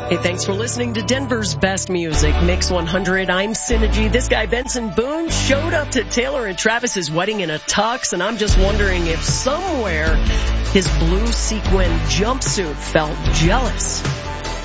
Hey, thanks for listening to Denver's Best Music, Mix 100. I'm Synergy. This guy, Benson Boone, showed up to Taylor and Travis's wedding in a tux, and I'm just wondering if somewhere his blue sequin jumpsuit felt jealous.